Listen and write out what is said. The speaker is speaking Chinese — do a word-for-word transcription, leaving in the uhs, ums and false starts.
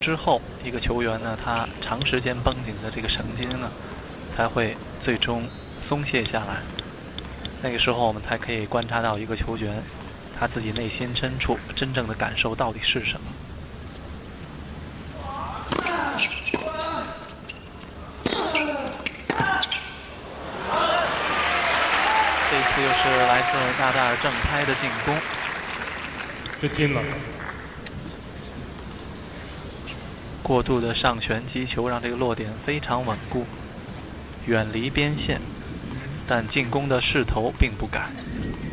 之后，一个球员呢，他长时间绷紧的这个神经呢，才会最终松懈下来。那个时候，我们才可以观察到一个球员他自己内心深处真正的感受到底是什么。这一次又是来自纳达尔正拍的进攻。 fifteen love。 过度的上旋击球让这个落点非常稳固，远离边线，但进攻的势头并不改。